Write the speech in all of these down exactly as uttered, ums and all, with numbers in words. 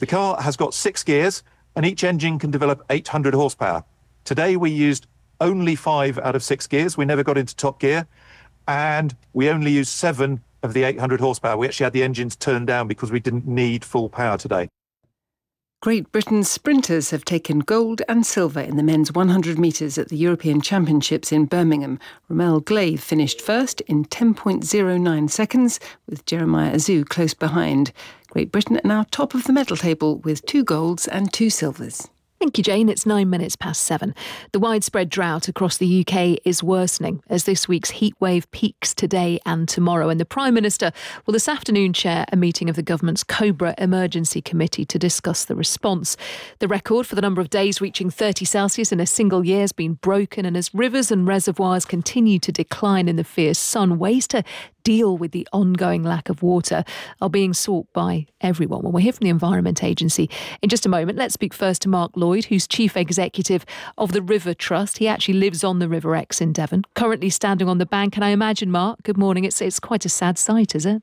The car has got six gears and each engine can develop eight hundred horsepower. Today we used only five out of six gears. We never got into top gear, and we only used seven of the eight hundred horsepower. We actually had the engines turned down because we didn't need full power today. Great Britain's sprinters have taken gold and silver in the men's one hundred metres at the European Championships in Birmingham. Romel Glave finished first in ten point oh nine seconds, with Jeremiah Azu close behind. Great Britain are now top of the medal table with two golds and two silvers. Thank you, Jane. It's nine minutes past seven. The widespread drought across the U K is worsening as this week's heatwave peaks today and tomorrow. And the Prime Minister will this afternoon chair a meeting of the government's Cobra Emergency Committee to discuss the response. The record for the number of days reaching thirty Celsius in a single year has been broken. And as rivers and reservoirs continue to decline in the fierce sun, ways to deal with the ongoing lack of water are being sought by everyone. Well, we'll hear from the Environment Agency in just a moment. Let's speak first to Mark Lloyd, who's Chief Executive of the River Trust. He actually lives on the River Exe in Devon, currently standing on the bank. And I imagine, Mark, good morning, it's, it's quite a sad sight, is it?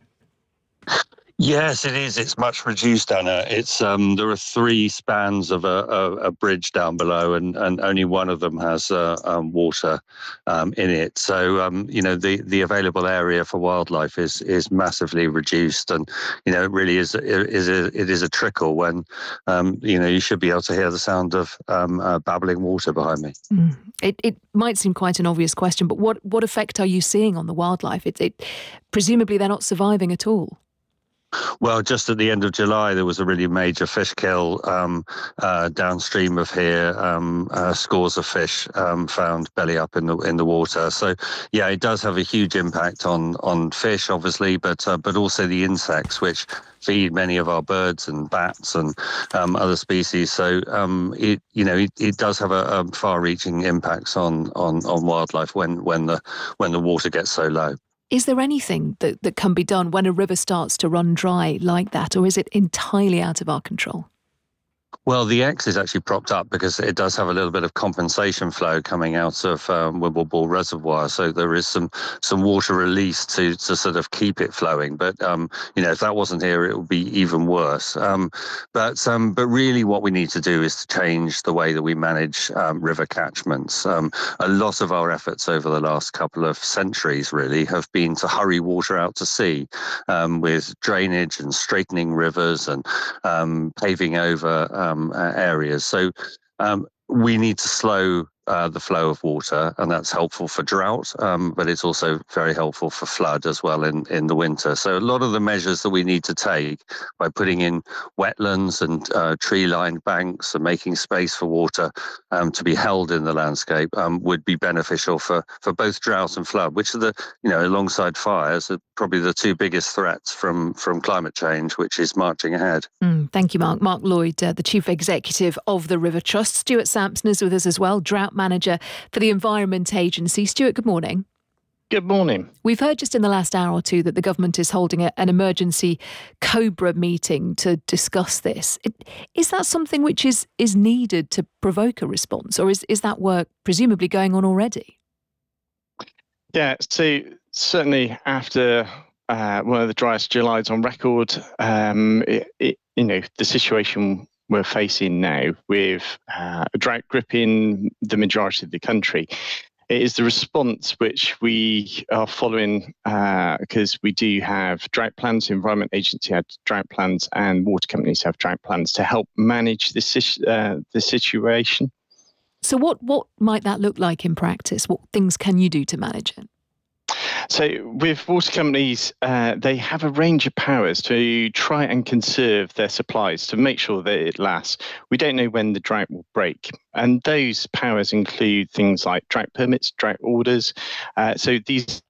Yes, it is. It's much reduced, Anna. It's um, there are three spans of a, a, a bridge down below, and, and only one of them has uh, um, water um, in it. So um, you know the, the available area for wildlife is is massively reduced, and you know it really is it is a, it is a trickle when um, you know you should be able to hear the sound of um, uh, babbling water behind me. Mm. It it might seem quite an obvious question, but what what effect are you seeing on the wildlife? It, it presumably they're not surviving at all. Well, just at the end of July, there was a really major fish kill um, uh, downstream of here. Um, uh, scores of fish um, found belly up in the in the water. So, yeah, it does have a huge impact on on fish, obviously, but uh, but also the insects, which feed many of our birds and bats and um, other species. So, um, it you know it, it does have a, a far-reaching impacts on on on wildlife when when the when the water gets so low. Is there anything that, that can be done when a river starts to run dry like that, or is it entirely out of our control? Well, the Exe is actually propped up because it does have a little bit of compensation flow coming out of um, Wimble Reservoir. So there is some some water release to, to sort of keep it flowing. But, um, you know, if that wasn't here, it would be even worse. Um, but um, but really what we need to do is to change the way that we manage um, river catchments. Um, a lot of our efforts over the last couple of centuries really have been to hurry water out to sea um, with drainage and straightening rivers and um, paving over Um, uh, areas. So um, we need to slow uh, the flow of water, and that's helpful for drought, um, but it's also very helpful for flood as well in, in the winter. So a lot of the measures that we need to take by putting in wetlands and uh, tree-lined banks and making space for water um, to be held in the landscape um, would be beneficial for, for both drought and flood, which are the, you know, alongside fires, are probably the two biggest threats from, from climate change, which is marching ahead. Mm, thank you, Mark. Mark Lloyd, uh, the Chief Executive of the River Trust. Stuart Sampson is with us as well, Drought Manager for the Environment Agency. Stuart, good morning. Good morning. We've heard just in the last hour or two that the government is holding a, an emergency Cobra meeting to discuss this. It, is that something which is, is needed to provoke a response, or is, is that work presumably going on already? Yeah, so certainly after uh, one of the driest Julys on record, um, it, it, you know, the situation we're facing now with uh, a drought gripping the majority of the country, it is the response which we are following because uh, we do have drought plans, the Environment Agency has drought plans, and water companies have drought plans to help manage this, uh, the situation. So what, what might that look like in practice? What things can you do to manage it? So with water companies, uh, they have a range of powers to try and conserve their supplies to make sure that it lasts. We don't know when the drought will break. And those powers include things like drought permits, drought orders. Uh, so these